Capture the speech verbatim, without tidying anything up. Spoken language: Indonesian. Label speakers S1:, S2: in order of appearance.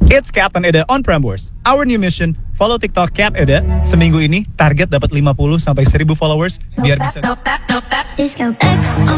S1: It's Cap and Eda on Prambors. Our new mission, follow TikTok Cap Eda. Seminggu ini target dapat lima puluh sampai seribu followers biar bisa
S2: Disco X on